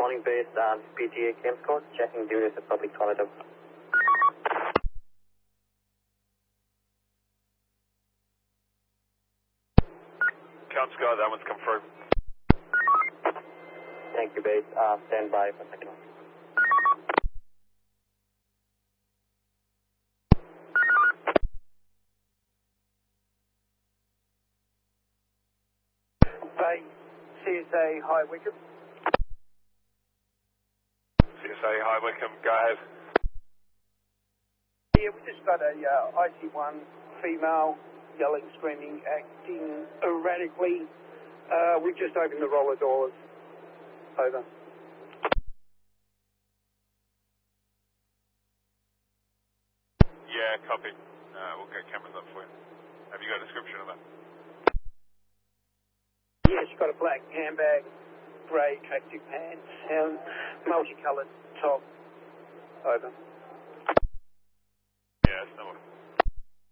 morning base, PTA Camp Squad, checking duties at public toilet. Camp Squad, that one's come through. Thank you, base. Stand by for a second. Bay, CSA High Wickham. CSA, hi Wickham, go ahead. Yeah, we just got a IC1 female yelling, screaming, acting erratically. We've just opened the roller doors. Over. Yeah, copy. We'll get cameras up for you. Have you got a description of that? Yeah, she's got a black handbag, grey tracksuit pants, and multicoloured top. Over.